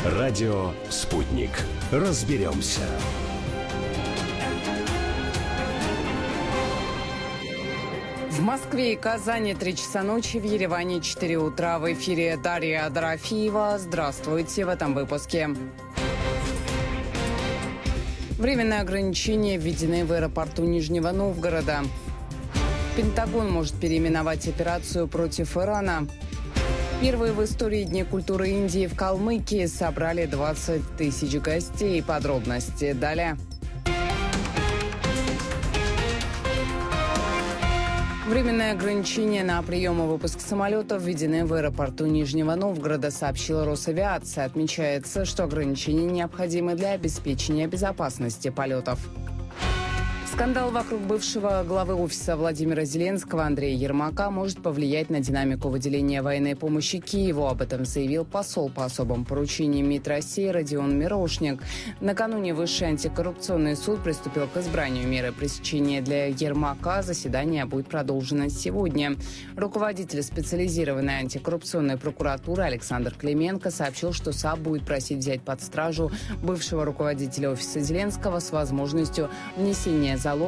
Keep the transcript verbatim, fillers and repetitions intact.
Радио «Спутник». Разберемся. В Москве и Казани три часа ночи, в Ереване четыре утра. В эфире Дарья Дорофеева. Здравствуйте в этом выпуске. Временные ограничения введены в аэропорту Нижнего Новгорода. Пентагон может переименовать операцию против Ирана. Первые в истории Дни культуры Индии в Калмыкии собрали двадцать тысяч гостей. Подробности далее. Временные ограничения на прием и выпуск самолетов введены в аэропорту Нижнего Новгорода, сообщила Росавиация. Отмечается, что ограничения необходимы для обеспечения безопасности полетов. Скандал вокруг бывшего главы офиса Владимира Зеленского Андрея Ермака может повлиять на динамику выделения военной помощи Киеву. Об этом заявил посол по особым поручениям МИД России Родион Мирошник. Накануне Высший антикоррупционный суд приступил к избранию меры пресечения для Ермака. Заседание будет продолжено сегодня. Руководитель специализированной антикоррупционной прокуратуры Александр Клименко сообщил, что САП будет просить взять под стражу бывшего руководителя офиса Зеленского с возможностью внесения